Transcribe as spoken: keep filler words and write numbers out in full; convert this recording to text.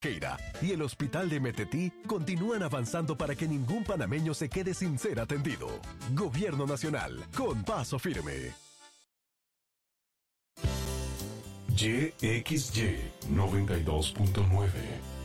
Keira y el Hospital de Metetí continúan avanzando para que ningún panameño se quede sin ser atendido. Gobierno Nacional, con paso firme. Y X Y noventa y dos punto nueve